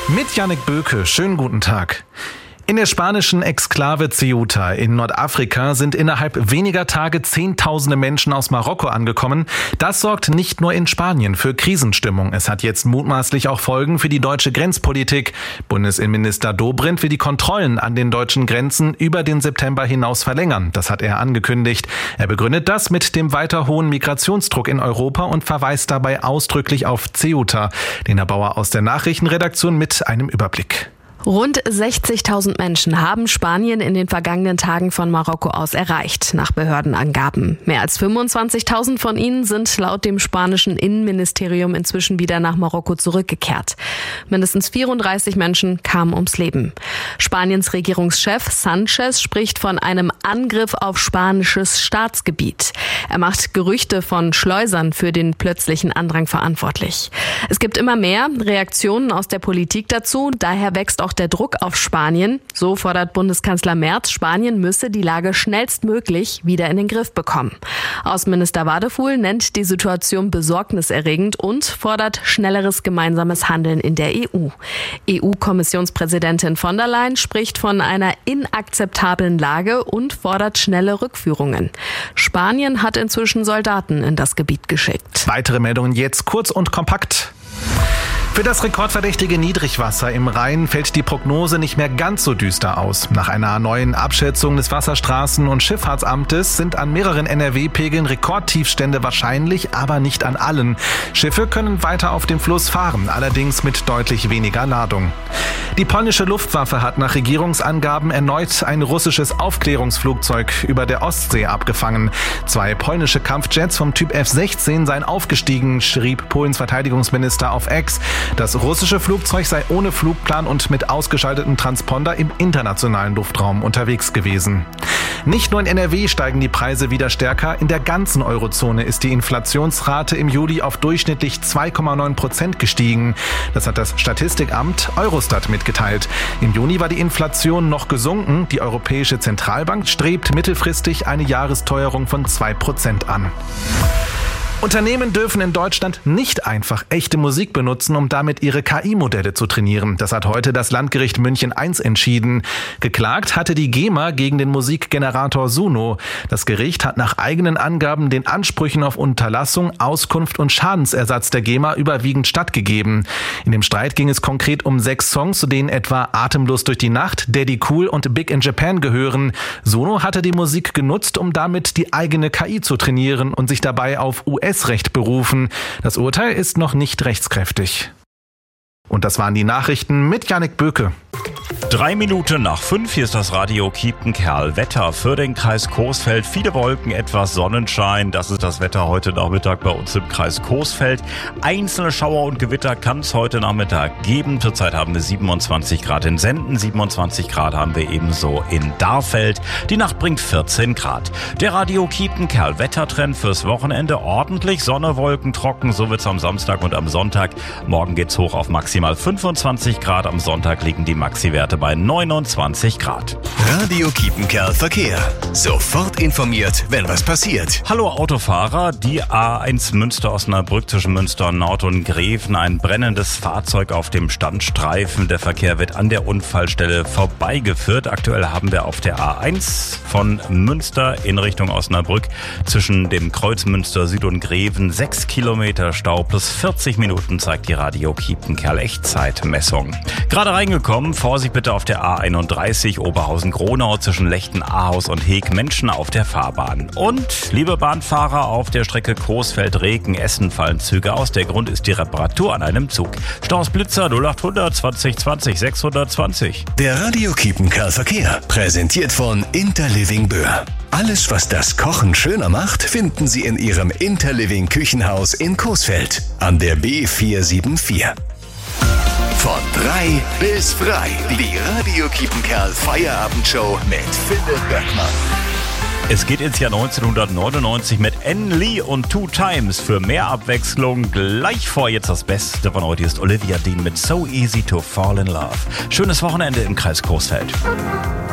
Mit Jannik Böke, schönen guten Tag. In der spanischen Exklave Ceuta in Nordafrika sind innerhalb weniger Tage Zehntausende Menschen aus Marokko angekommen. Das sorgt nicht nur in Spanien für Krisenstimmung. Es hat jetzt mutmaßlich auch Folgen für die deutsche Grenzpolitik. Bundesinnenminister Dobrindt will die Kontrollen an den deutschen Grenzen über den September hinaus verlängern. Das hat er angekündigt. Er begründet das mit dem weiter hohen Migrationsdruck in Europa und verweist dabei ausdrücklich auf Ceuta. Lena Bauer aus der Nachrichtenredaktion mit einem Überblick. Rund 60.000 Menschen haben Spanien in den vergangenen Tagen von Marokko aus erreicht, nach Behördenangaben. Mehr als 25.000 von ihnen sind laut dem spanischen Innenministerium inzwischen wieder nach Marokko zurückgekehrt. Mindestens 34 Menschen kamen ums Leben. Spaniens Regierungschef Sánchez spricht von einem Angriff auf spanisches Staatsgebiet. Er macht Gerüchte von Schleusern für den plötzlichen Andrang verantwortlich. Es gibt immer mehr Reaktionen aus der Politik dazu, daher wächst auch der Druck auf Spanien. So fordert Bundeskanzler Merz, Spanien müsse die Lage schnellstmöglich wieder in den Griff bekommen. Außenminister Wadefuhl nennt die Situation besorgniserregend und fordert schnelleres gemeinsames Handeln in der EU. EU-Kommissionspräsidentin von der Leyen spricht von einer inakzeptablen Lage und fordert schnelle Rückführungen. Spanien hat inzwischen Soldaten in das Gebiet geschickt. Weitere Meldungen jetzt kurz und kompakt. Für das rekordverdächtige Niedrigwasser im Rhein fällt die Prognose nicht mehr ganz so düster aus. Nach einer neuen Abschätzung des Wasserstraßen- und Schifffahrtsamtes sind an mehreren NRW-Pegeln Rekordtiefstände wahrscheinlich, aber nicht an allen. Schiffe können weiter auf dem Fluss fahren, allerdings mit deutlich weniger Ladung. Die polnische Luftwaffe hat nach Regierungsangaben erneut ein russisches Aufklärungsflugzeug über der Ostsee abgefangen. 2 polnische Kampfjets vom Typ F-16 seien aufgestiegen, schrieb Polens Verteidigungsminister auf X. Das russische Flugzeug sei ohne Flugplan und mit ausgeschaltetem Transponder im internationalen Luftraum unterwegs gewesen. Nicht nur in NRW steigen die Preise wieder stärker. In der ganzen Eurozone ist die Inflationsrate im Juli auf durchschnittlich 2,9% gestiegen. Das hat das Statistikamt Eurostat mitgeteilt. Im Juni war die Inflation noch gesunken. Die Europäische Zentralbank strebt mittelfristig eine Jahresteuerung von 2% an. Unternehmen dürfen in Deutschland nicht einfach echte Musik benutzen, um damit ihre KI-Modelle zu trainieren. Das hat heute das Landgericht München I entschieden. Geklagt hatte die GEMA gegen den Musikgenerator Suno. Das Gericht hat nach eigenen Angaben den Ansprüchen auf Unterlassung, Auskunft und Schadensersatz der GEMA überwiegend stattgegeben. In dem Streit ging es konkret um 6 Songs, zu denen etwa Atemlos durch die Nacht, Daddy Cool und Big in Japan gehören. Suno hatte die Musik genutzt, um damit die eigene KI zu trainieren und sich dabei auf US-Recht berufen. Das Urteil ist noch nicht rechtskräftig. Und das waren die Nachrichten mit Jannik Böke. 3 Minuten nach 5, hier ist das Radio Kiepenkerl. Wetter für den Kreis Coesfeld. Viele Wolken, etwas Sonnenschein. Das ist das Wetter heute Nachmittag bei uns im Kreis Coesfeld. Einzelne Schauer und Gewitter kann es heute Nachmittag geben. Zurzeit haben wir 27 Grad in Senden, 27 Grad haben wir ebenso in Darfeld. Die Nacht bringt 14 Grad. Der Radio Kiepenkerl Wettertrend fürs Wochenende. Ordentlich Sonne, Wolken, trocken. So wird's am Samstag und am Sonntag. Morgen geht's hoch auf maximal 25 Grad. Am Sonntag liegen die Maxiwerte bei 29 Grad. Radio Kiepenkerl Verkehr. Sofort informiert, wenn was passiert. Hallo Autofahrer, die A1 Münster-Osnabrück zwischen Münster Nord und Greven. Ein brennendes Fahrzeug auf dem Standstreifen. Der Verkehr wird an der Unfallstelle vorbeigeführt. Aktuell haben wir auf der A1 von Münster in Richtung Osnabrück zwischen dem Kreuz Münster Süd und Greven 6 Kilometer Stau plus 40 Minuten zeigt die Radio Kiepenkerl Echtzeitmessung. Gerade reingekommen, Vorsicht bitte auf der A31 Oberhausen-Gronau zwischen Lechten-Ahaus und Heeg, Menschen auf der Fahrbahn. Und, liebe Bahnfahrer, auf der Strecke Coesfeld-Regen-Essen fallen Züge aus. Der Grund ist die Reparatur an einem Zug. Staus Blitzer 0800 20 20 620. Der Radio Kiepenkerl Verkehr, präsentiert von Interliving Böhr. Alles, was das Kochen schöner macht, finden Sie in Ihrem Interliving Küchenhaus in Coesfeld an der B474. Von 3 bis frei. Die Radio Kiepenkerl Feierabendshow mit Philipp Böckmann. Es geht ins Jahr 1999 mit Anne Lee und Two Times. Für mehr Abwechslung gleich vor. Jetzt das Beste von heute ist Olivia Dean mit So Easy to Fall in Love. Schönes Wochenende im Kreis Coesfeld.